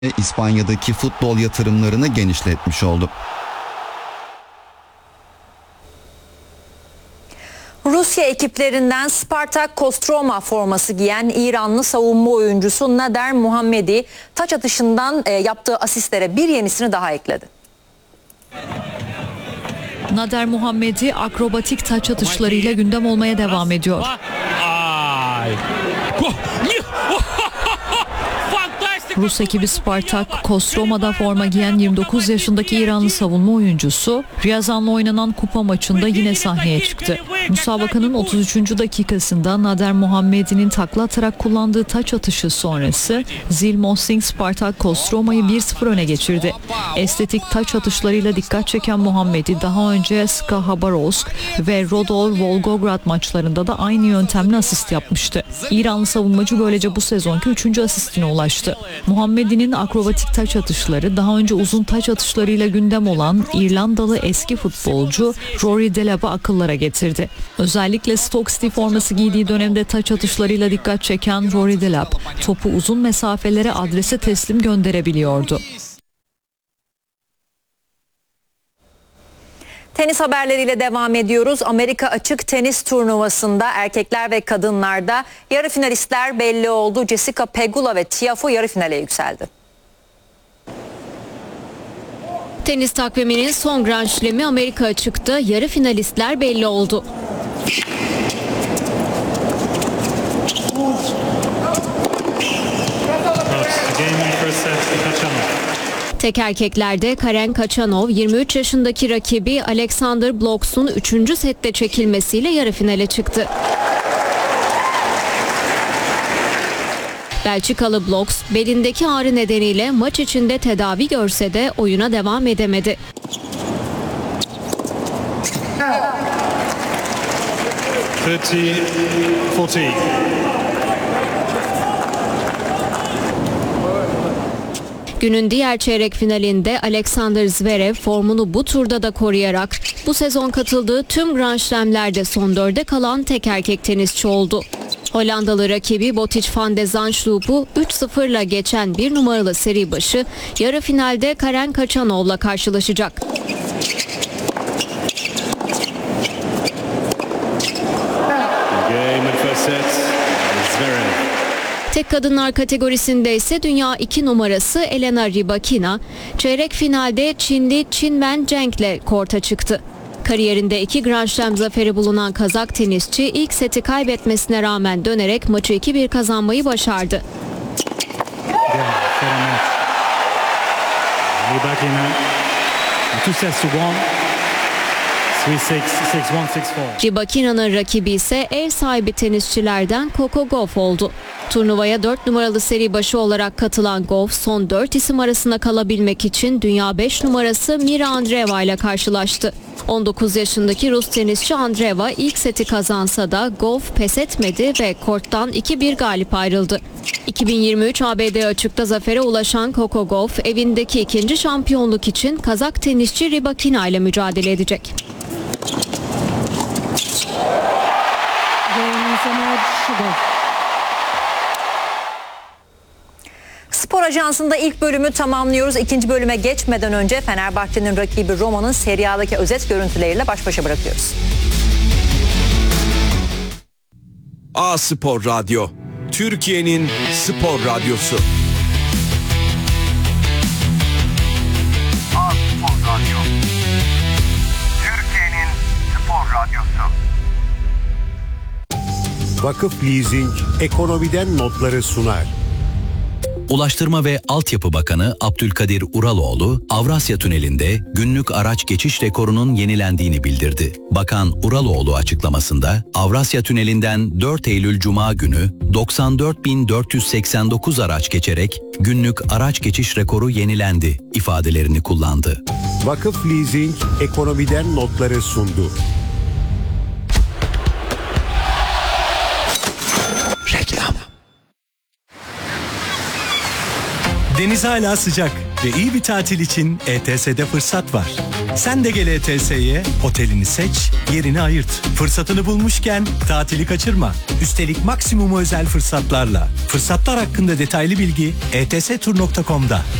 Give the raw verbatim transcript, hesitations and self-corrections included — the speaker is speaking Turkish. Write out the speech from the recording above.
İspanya'daki futbol yatırımlarını genişletmiş oldu. Rusya ekiplerinden Spartak Kostroma forması giyen İranlı savunma oyuncusu Nader Muhammedi taç atışından e, yaptığı asistlere bir yenisini daha ekledi. Nader Muhammedi akrobatik taç atışlarıyla gündem olmaya devam ediyor. Rus ekibi Spartak Kostroma'da forma giyen yirmi dokuz yaşındaki İranlı savunma oyuncusu Riyazan'la oynanan kupa maçında yine sahneye çıktı. Müsabakanın otuz üçüncü dakikasında Nader Muhammedi'nin takla atarak kullandığı taç atışı sonrası Zil Mossing Spartak Kostroma'yı bir sıfır öne geçirdi. Estetik taç atışlarıyla dikkat çeken Muhammedi daha önce SKA Habarovsk ve Rodol Volgograd maçlarında da aynı yöntemle asist yapmıştı. İranlı savunmacı böylece bu sezonki üçüncü asistine ulaştı. Muhammedi'nin akrobatik taç atışları daha önce uzun taç atışlarıyla gündem olan İrlandalı eski futbolcu Rory Delap'ı akıllara getirdi. Özellikle Stoke City forması giydiği dönemde taç atışlarıyla dikkat çeken Rory Delap, topu uzun mesafelere adrese teslim gönderebiliyordu. Tenis haberleriyle devam ediyoruz. Amerika Açık Tenis Turnuvası'nda erkekler ve kadınlarda yarı finalistler belli oldu. Jessica Pegula ve Tiafoe yarı finale yükseldi. Tenis takviminin son Grand Slam'i Amerika Açık'ta yarı finalistler belli oldu. Tek erkeklerde Karen Khachanov yirmi üç yaşındaki rakibi Alexander Blox'un üçüncü sette çekilmesiyle yarı finale çıktı. Belçikalı Blox belindeki ağrı nedeniyle maç içinde tedavi görse de oyuna devam edemedi. otuz kırk. Günün diğer çeyrek finalinde Alexander Zverev formunu bu turda da koruyarak bu sezon katıldığı tüm Grand Slam'lerde son dörde kalan tek erkek tenisçi oldu. Hollandalı rakibi Botic van de Zandschulp'u üç sıfırla geçen bir numaralı seri başı yarı finalde Karen Khachanov'la karşılaşacak. Tek kadınlar kategorisinde ise dünya iki numarası Elena Rybakina çeyrek finalde Çinli Qinwen Zheng'le korta çıktı. Kariyerinde iki Grand Slam zaferi bulunan Kazak tenisçi ilk seti kaybetmesine rağmen dönerek maçı iki bir kazanmayı başardı. Rybakina'nın rakibi ise ev sahibi tenisçilerden Coco Gauff oldu. Turnuvaya dört numaralı seri başı olarak katılan Gauff son dört isim arasında kalabilmek için dünya beş numarası Mira Andreeva ile karşılaştı. on dokuz yaşındaki Rus tenisçi Andreeva ilk seti kazansa da Gauff pes etmedi ve korttan iki bir galip ayrıldı. iki bin yirmi üç A B D Açık'ta zafere ulaşan Coco Gauff evindeki ikinci şampiyonluk için Kazak tenisçi Rybakina ile mücadele edecek. Spor Ajansı'nda ilk bölümü tamamlıyoruz. İkinci bölüme geçmeden önce Fenerbahçe'nin rakibi Roma'nın Serie A'daki özet görüntüleriyle baş başa bırakıyoruz. A Spor Radyo, Türkiye'nin spor radyosu. A Spor Radyo, Türkiye'nin spor radyosu. Vakıf Leasing ekonomiden notları sunar. Ulaştırma ve Altyapı Bakanı Abdülkadir Uraloğlu, Avrasya Tüneli'nde günlük araç geçiş rekorunun yenilendiğini bildirdi. Bakan Uraloğlu açıklamasında, Avrasya Tüneli'nden dört Eylül Cuma günü doksan dört bin dört yüz seksen dokuz araç geçerek günlük araç geçiş rekoru yenilendi ifadelerini kullandı. Vakıf Leasing ekonomiden notları sundu. Reklam. Deniz hala sıcak. ve iyi bir tatil için E T S'de fırsat var. Sen de gel E T S'ye, otelini seç, yerini ayırt. Fırsatını bulmuşken tatili kaçırma. Üstelik maksimum özel fırsatlarla. Fırsatlar hakkında detaylı bilgi e t s tur nokta com'da.